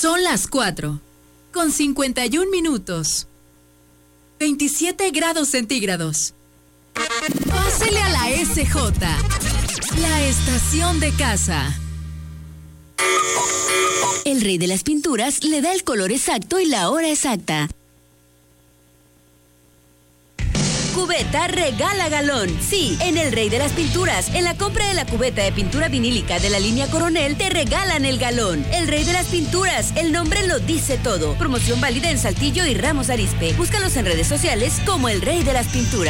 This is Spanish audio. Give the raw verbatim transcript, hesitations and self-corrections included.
Son las cuatro, con cincuenta y un minutos. veintisiete grados centígrados. Pásele a la S J, la estación de casa. El Rey de las Pinturas le da el color exacto y la hora exacta. Cubeta regala galón. Sí, en el Rey de las Pinturas, en la compra de la cubeta de pintura vinílica de la línea Coronel, te regalan el galón. El Rey de las Pinturas, el nombre lo dice todo. Promoción válida en Saltillo y Ramos Arizpe. Búscalos en redes sociales como el Rey de las Pinturas.